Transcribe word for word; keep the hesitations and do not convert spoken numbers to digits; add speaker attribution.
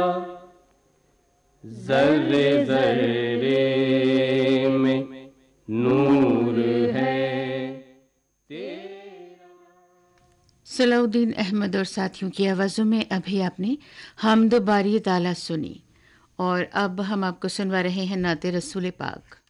Speaker 1: ज़र्रे ज़र्रे में नूर है तेरा।
Speaker 2: सलाउद्दीन अहमद और साथियों की आवाज़ों में अभी आपने हमद बारी ताला सुनी और अब हम आपको सुनवा रहे हैं नाते रसूल पाक।